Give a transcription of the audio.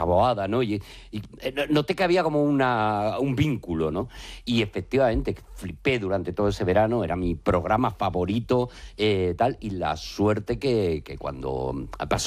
Taboada, ¿no? Noté que había como un vínculo, ¿no? Y efectivamente flipé durante todo ese verano, era mi programa favorito, tal, y la suerte que cuando pasó